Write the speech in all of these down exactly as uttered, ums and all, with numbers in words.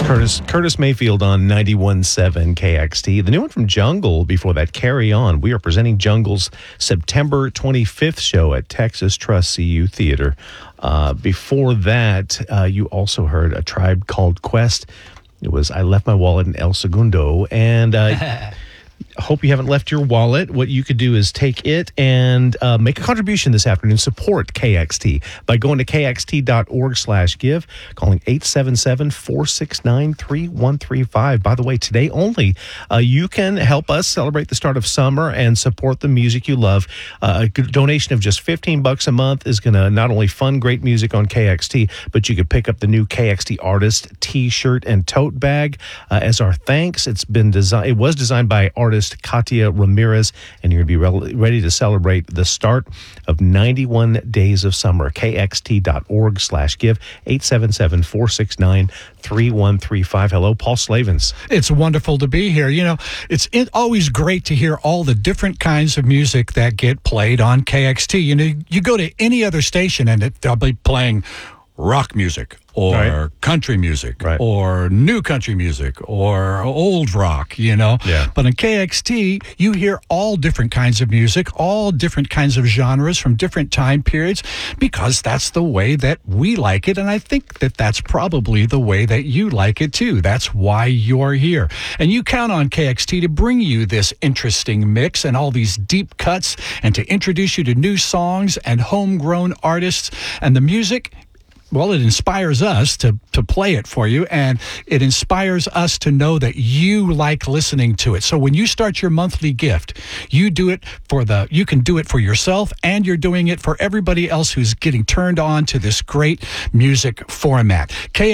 Curtis Curtis Mayfield on ninety-one point seven K X T. The new one from Jungle before that, Carry On. We are presenting Jungle's September twenty-fifth show at Texas Trust C U Theater. Uh, before that, uh, you also heard A Tribe Called Quest. It was I Left My Wallet in El Segundo. And uh, I hope you haven't left your wallet. What you could do is take it and uh, make a contribution this afternoon. Support K X T by going to kxt.org slash give, calling eight seven seven, four six nine, three one three five. By the way, today only, uh, you can help us celebrate the start of summer and support the music you love. Uh, a donation of just fifteen bucks a month is going to not only fund great music on K X T, but you could pick up the new K X T Artist T-shirt and tote bag uh, as our thanks. It's been designed. It was designed by artist Katia Ramirez, and you're going to be re- ready to celebrate the start of ninety-one days of summer. kxt.org slash give, eight seven seven, four six nine, three one three five. Hello, Paul Slavens. It's wonderful to be here. You know, it's it, always great to hear all the different kinds of music that get played on K X T. You know, you go to any other station and it, they'll be playing rock music or right. country music right. or new country music or old rock, you know. Yeah. But on K X T, you hear all different kinds of music, all different kinds of genres from different time periods, because that's the way that we like it. And I think that that's probably the way that you like it too. That's why you're here. And you count on K X T to bring you this interesting mix and all these deep cuts and to introduce you to new songs and homegrown artists and the music. Well, it inspires us to, to play it for you, and it inspires us to know that you like listening to it. So when you start your monthly gift, you do it for the, you can do it for yourself, and you're doing it for everybody else who's getting turned on to this great music format.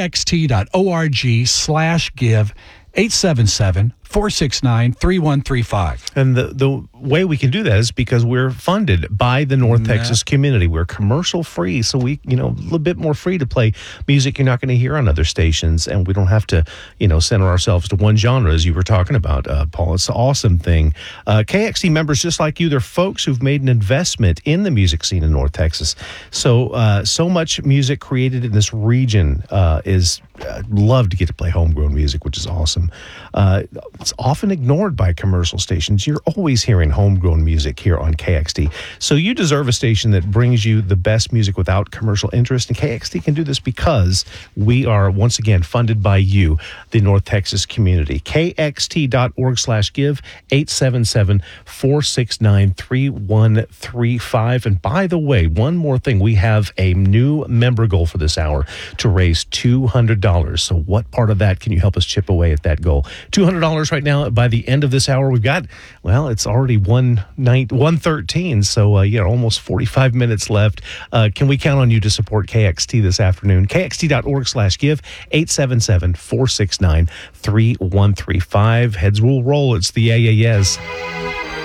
kxt.org slash give, eight seven seven, four six nine, three one three five. And the, the way we can do that is because we're funded by the North yeah. Texas community. We're commercial free, so we, you know, a little bit more free to play music you're not going to hear on other stations, and we don't have to, you know, center ourselves to one genre, as you were talking about, uh, Paul. It's an awesome thing. Uh, K X T members, just like you, they're folks who've made an investment in the music scene in North Texas. So, uh, so much music created in this region uh, is uh, love to get to play homegrown music, which is awesome. Uh, it's often ignored by commercial stations. You're always hearing homegrown music here on K X T. So you deserve a station that brings you the best music without commercial interest. And K X T can do this because we are, once again, funded by you, the North Texas community. kxt.org slash give, eight seven seven, four six nine, three one three five. And by the way, one more thing. We have a new member goal for this hour to raise two hundred dollars. So what part of that can you help us chip away at that goal? two hundred dollars right now. By the end of this hour, we've got, well, it's already one thirteen, so uh, yeah, almost forty-five minutes left. Uh, can we count on you to support K X T this afternoon? kxt.org slash give, eight seven seven, four six nine, three one three five. Heads will roll. It's the A A S.